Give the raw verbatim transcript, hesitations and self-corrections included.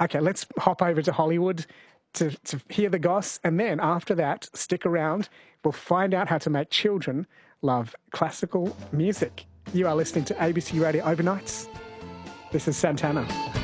Okay, let's hop over to Hollywood to, to hear the goss. And then after that, stick around. We'll find out how to make children love classical music. You are listening to A B C Radio Overnights. This is Santana.